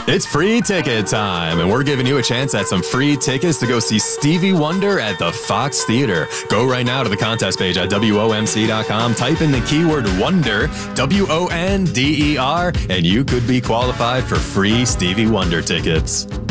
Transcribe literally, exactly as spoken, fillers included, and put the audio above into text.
It's free ticket time, and we're giving you a chance at some free tickets to go see Stevie Wonder at the Fox Theater. Go right now to the contest page at W O M C dot com, type in the keyword WONDER, W O N D E R, and you could be qualified for free Stevie Wonder tickets.